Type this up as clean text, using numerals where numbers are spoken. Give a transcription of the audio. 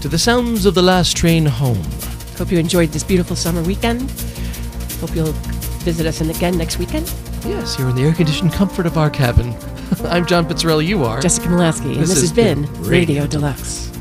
to the sounds of the last train home. Hope you enjoyed this beautiful summer weekend. Hope you'll visit us again next weekend. Yes, here in the air-conditioned comfort of our cabin. I'm John Pizzarelli, you are Jessica Molaski, and this has been Radio Deluxe.